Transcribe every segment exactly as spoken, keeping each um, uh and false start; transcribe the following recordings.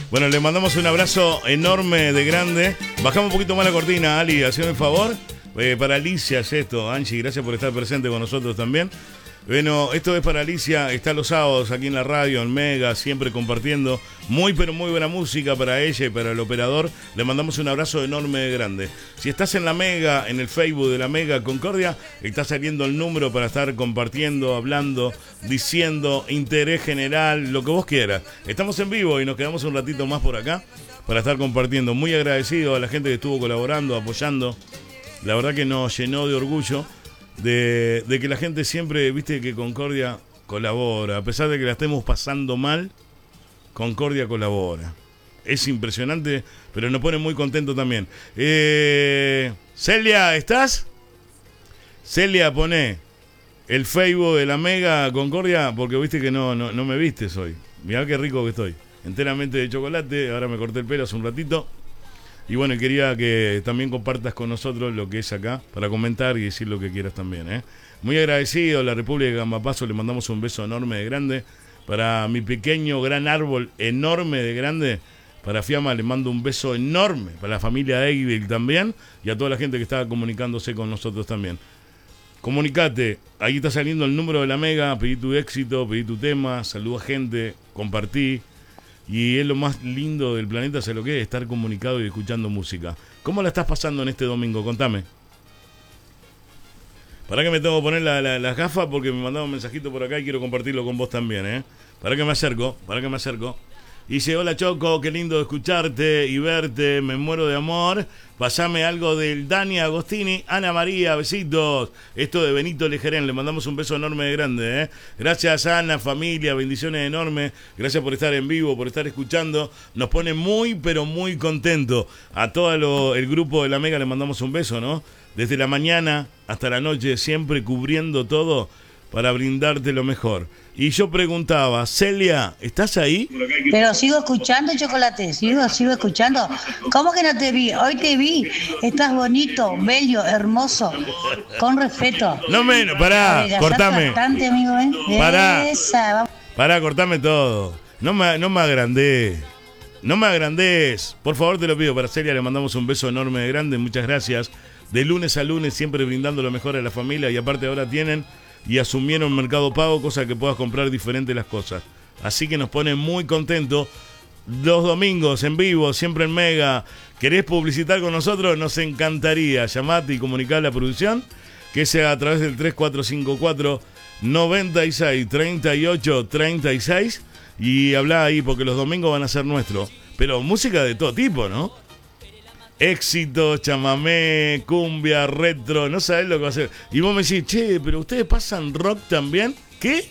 Bueno, le mandamos un abrazo enorme de grande. Bajamos un poquito más la cortina, Ali, hazme un favor. Eh, para Alicia es esto. Angie, gracias por estar presente con nosotros también. Bueno, esto es para Alicia, está los sábados aquí en la radio, en Mega, siempre compartiendo muy pero muy buena música para ella y para el operador. Le mandamos un abrazo enorme de grande. Si estás en la Mega, en el Facebook de la Mega Concordia, está saliendo el número para estar compartiendo, hablando, diciendo, interés general, lo que vos quieras. Estamos en vivo y nos quedamos un ratito más por acá para estar compartiendo. Muy agradecido a la gente que estuvo colaborando, apoyando. La verdad que nos llenó de orgullo. De, de que la gente siempre, viste que Concordia colabora, a pesar de que la estemos pasando mal, Concordia colabora. Es impresionante, pero nos pone muy contento también. Eh, Celia, ¿estás? Celia, poné el Facebook de la Mega Concordia, porque viste que no, no, no me vistes hoy. Mirá qué rico que estoy. Enteramente de chocolate, ahora me corté el pelo hace un ratito. Y bueno, quería que también compartas con nosotros lo que es acá, para comentar y decir lo que quieras también, ¿eh? Muy agradecido a la República de Gambapaso, le mandamos un beso enorme de grande. Para mi pequeño gran árbol enorme de grande, para Fiamma le mando un beso enorme. Para la familia Eivil también, y a toda la gente que está comunicándose con nosotros también. Comunicate, ahí está saliendo el número de la Mega, pedí tu éxito, pedí tu tema, saluda gente, compartí. Y es lo más lindo del planeta, sé lo que es, estar comunicado y escuchando música. ¿Cómo la estás pasando en este domingo? Contame. Para que me tengo que poner las la, la gafas porque me mandaron un mensajito por acá y quiero compartirlo con vos también, ¿eh? Para que me acerco, para que me acerco. Y dice, hola Choco, qué lindo escucharte y verte, me muero de amor. Pasame algo del Dani Agostini, Ana María, besitos. Esto de Benito Lejerén, le mandamos un beso enorme de grande, ¿eh? Gracias Ana, familia, bendiciones enormes. Gracias por estar en vivo, por estar escuchando. Nos pone muy, pero muy contento. A todo lo, el grupo de la Mega le mandamos un beso, ¿no? Desde la mañana hasta la noche, siempre cubriendo todo para brindarte lo mejor. Y yo preguntaba, Celia, ¿estás ahí? Pero sigo escuchando, Chocolate, sigo, sigo escuchando. ¿Cómo que no te vi? Hoy te vi. Estás bonito, bello, hermoso, con respeto. No menos, pará, cortame. Bastante, amigo, ¿eh? Pará, Esa, pará, cortame todo. No me, no me agrandés. No me agrandés. Por favor, te lo pido. Para Celia le mandamos un beso enorme de grande. Muchas gracias. De lunes a lunes, siempre brindando lo mejor a la familia. Y aparte ahora tienen y asumieron Mercado Pago, cosa que puedas comprar diferente las cosas. Así que nos pone muy contentos. Los domingos en vivo, siempre en Mega. ¿Querés publicitar con nosotros? Nos encantaría. Llamate y comunicar a la producción, que sea a través del tres cuatro cinco cuatro, nueve seis, tres ocho tres seis. Y habla ahí, porque los domingos van a ser nuestros. Pero música de todo tipo, ¿no? Éxito, chamamé, cumbia, retro, no sabés lo que va a hacer. Y vos me decís, che, pero ustedes pasan rock también. ¿Qué?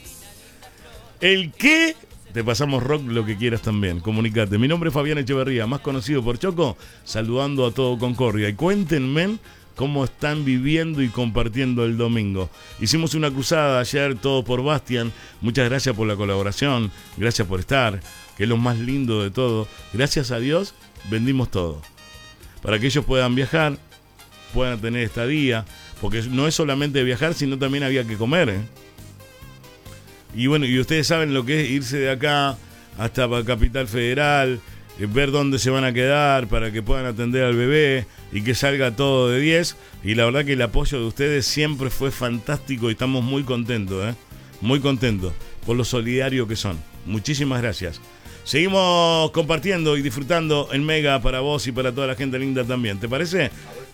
¿El qué? Te pasamos rock, lo que quieras también. Comunicate. Mi nombre es Fabián Echeverría, más conocido por Choco, saludando a todo Concordia. Y cuéntenme cómo están viviendo y compartiendo el domingo. Hicimos una cruzada ayer, todo por Bastian. Muchas gracias por la colaboración, gracias por estar, que es lo más lindo de todo. Gracias a Dios, vendimos todo. Para que ellos puedan viajar, puedan tener estadía, porque no es solamente viajar, sino también había que comer, ¿eh? Y bueno, y ustedes saben lo que es irse de acá hasta Capital Federal, eh, ver dónde se van a quedar para que puedan atender al bebé y que salga todo de diez. Y la verdad que el apoyo de ustedes siempre fue fantástico y estamos muy contentos, ¿eh? Muy contentos por lo solidario que son. Muchísimas gracias. Seguimos compartiendo y disfrutando en Mega para vos y para toda la gente linda también. ¿Te parece?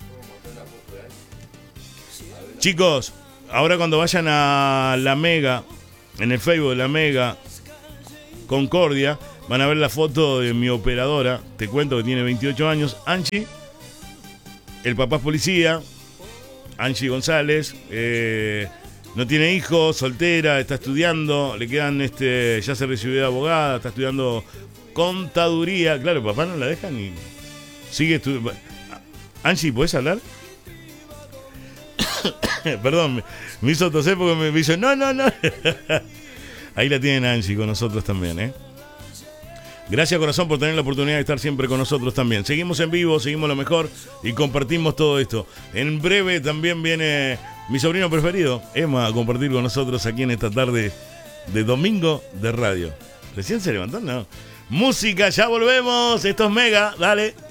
Chicos, ahora cuando vayan a la Mega, en el Facebook de la Mega Concordia, van a ver la foto de mi operadora. Te cuento que tiene veintiocho años, Angie. El papá es policía, Angie González. Eh... No tiene hijos, soltera, está estudiando, le quedan, este, ya se recibió de abogada, está estudiando contaduría. Claro, papá no la deja ni. Sigue estudiando. Angie, ¿podés hablar? Perdón, me, me hizo toser porque me, me hizo, no, no, no. Ahí la tienen Angie con nosotros también, ¿eh? Gracias, corazón, por tener la oportunidad de estar siempre con nosotros también. Seguimos en vivo, seguimos lo mejor y compartimos todo esto. En breve también viene mi sobrino preferido, Emma, a compartir con nosotros aquí en esta tarde de domingo de radio. ¿Recién se levantó? No. música, ya volvemos. Esto es Mega, dale.